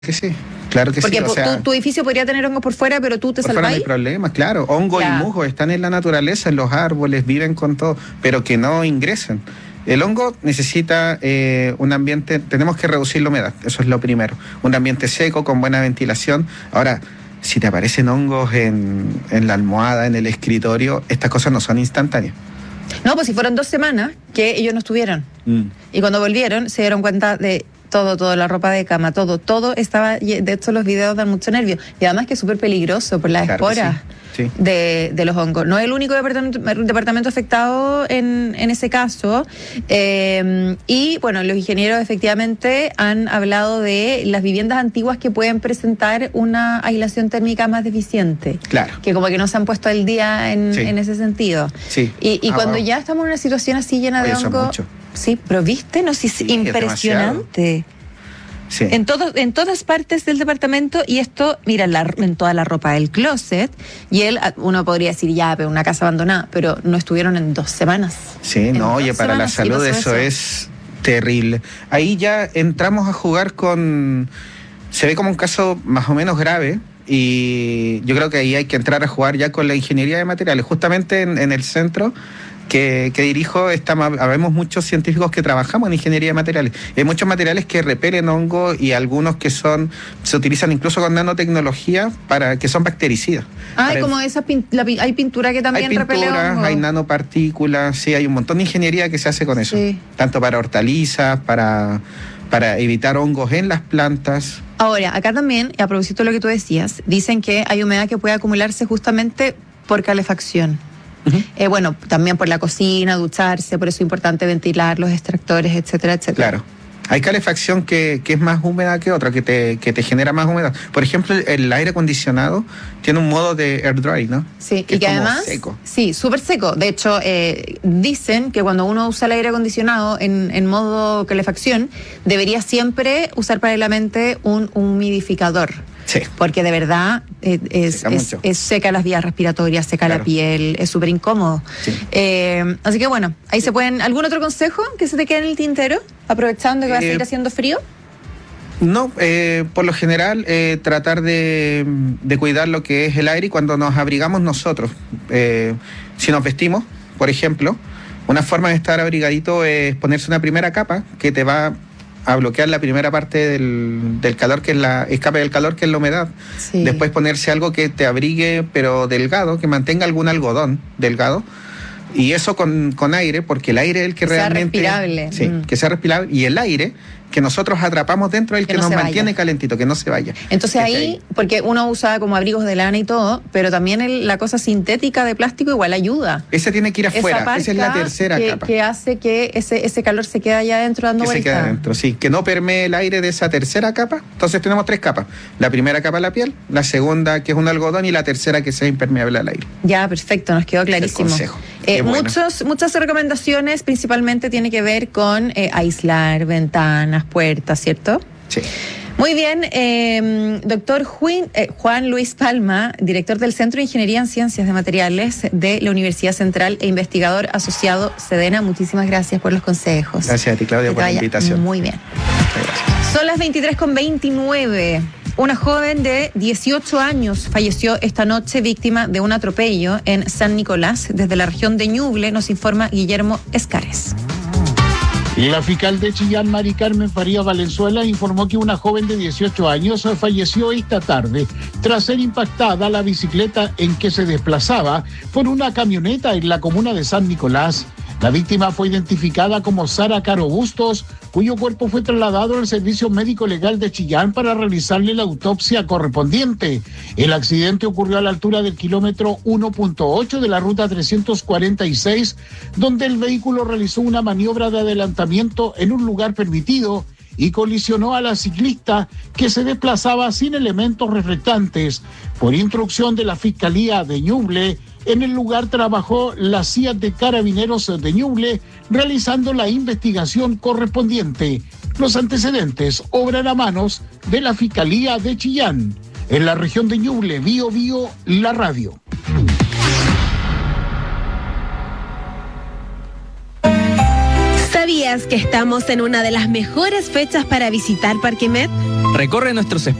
que sí, claro que Porque sí. O sea, tu edificio podría tener hongos por fuera, pero tú te por fuera no hay salváis. problemas, claro. Hongos y musgos están en la naturaleza, en los árboles, viven con todo, pero que no ingresen. El hongo necesita un ambiente, tenemos que reducir la humedad, eso es lo primero. Un ambiente seco, con buena ventilación. Ahora, si te aparecen hongos en la almohada, en el escritorio, estas cosas no son instantáneas. No, pues si fueron 2 semanas que ellos no estuvieron. Y cuando volvieron se dieron cuenta de todo, la ropa de cama, todo estaba, de hecho los videos dan mucho nervio. Y además que es súper peligroso por las esporas. Sí. De los hongos. No es el único departamento afectado en ese caso. Y bueno, los ingenieros efectivamente han hablado de las viviendas antiguas que pueden presentar una aislación térmica más deficiente. Claro. Que como que no se han puesto al día en ese sentido. Sí. Y cuando ya estamos en una situación así llena de hongos. Sí, pero viste, no, sí, es impresionante. Sí. En todas partes del departamento, y esto, mira, en toda la ropa del closet, y uno podría decir, ya, pero una casa abandonada, pero no estuvieron en 2 semanas. Sí, no, oye, para la salud eso es terrible. Ahí ya entramos a jugar se ve como un caso más o menos grave, y yo creo que ahí hay que entrar a jugar ya con la ingeniería de materiales. Justamente en el centro que dirijo, habemos muchos científicos que trabajamos en ingeniería de materiales. Hay muchos materiales que repelen hongos y algunos que se utilizan incluso con nanotecnología que son bactericidas. Como hay pintura que también repele hongos. Hay nanopartículas, sí, hay un montón de ingeniería que se hace con eso. Sí. Tanto para hortalizas, para evitar hongos en las plantas. Ahora, acá también, a propósito de lo que tú decías, dicen que hay humedad que puede acumularse justamente por calefacción. Uh-huh. Bueno, también por la cocina, ducharse, por eso es importante ventilar los extractores, etcétera, etcétera. Claro. Hay calefacción que es más húmeda que otra, que te genera más humedad. Por ejemplo, el aire acondicionado tiene un modo de air dry, ¿no? Sí, y que además, seco. Sí, súper seco. De hecho, dicen que cuando uno usa el aire acondicionado en modo calefacción, debería siempre usar paralelamente un humidificador. Sí. Porque de verdad es seca las vías respiratorias, seca la piel, es súper incómodo. Sí. Así que bueno, ahí se pueden... ¿Algún otro consejo que se te quede en el tintero, aprovechando que va a seguir haciendo frío? No, por lo general tratar de cuidar lo que es el aire, y cuando nos abrigamos nosotros, si nos vestimos, por ejemplo, una forma de estar abrigadito es ponerse una primera capa que te va a bloquear la primera parte del calor, que es la escape del calor, que es la humedad. Sí. Después ponerse algo que te abrigue, pero delgado, que mantenga algún algodón delgado. Y eso con aire, porque el aire es el que realmente... sea respirable. Sí, que sea respirable. Y el aire que nosotros atrapamos dentro es el que nos mantiene calentito, que no se vaya. Entonces ahí, porque uno usa como abrigos de lana y todo, pero también la cosa sintética de plástico igual ayuda. Ese tiene que ir afuera, esa es la tercera capa. Que hace que ese calor se quede allá adentro dando vuelta. Que se quede adentro, sí. Que no permee el aire de esa tercera capa. Entonces tenemos 3 capas. La primera capa la piel, la segunda que es un algodón, y la tercera que sea impermeable al aire. Ya, perfecto, nos quedó clarísimo. Es el consejo. Muchas recomendaciones principalmente tiene que ver con aislar ventanas, puertas, ¿cierto? Sí. Muy bien, doctor Juan Luis Palma, director del Centro de Ingeniería en Ciencias de Materiales de la Universidad Central e investigador asociado SEDENA, muchísimas gracias por los consejos. Gracias a ti, Claudia, por la invitación. Muy bien. Gracias. Son las 23:29. Una joven de 18 años falleció esta noche víctima de un atropello en San Nicolás. Desde la región de Ñuble nos informa Guillermo Escares. La fiscal de Chillán, Mari Carmen Faría Valenzuela, informó que una joven de 18 años falleció esta tarde tras ser impactada la bicicleta en que se desplazaba por una camioneta en la comuna de San Nicolás. La víctima fue identificada como Sara Caro Bustos, cuyo cuerpo fue trasladado al Servicio Médico Legal de Chillán para realizarle la autopsia correspondiente. El accidente ocurrió a la altura del kilómetro 1.8 de la ruta 346, donde el vehículo realizó una maniobra de adelantamiento en un lugar permitido y colisionó a la ciclista, que se desplazaba sin elementos reflectantes. Por instrucción de la Fiscalía de Ñuble, en el lugar trabajó la CIA de Carabineros de Ñuble, realizando la investigación correspondiente. Los antecedentes obran a manos de la Fiscalía de Chillán. En la región de Ñuble, Bío Bío, la radio. ¿Sabías que estamos en una de las mejores fechas para visitar Parque Met? Recorre nuestros